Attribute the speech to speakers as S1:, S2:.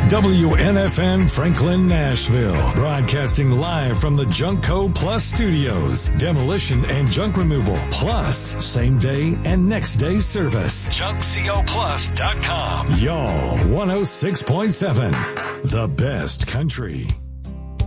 S1: WNFN Franklin, Nashville. Broadcasting live from the Junkco Plus studios. Demolition and junk removal. Plus, same day and next day service. JunkCoPlus.com. Y'all 106.7. The best country.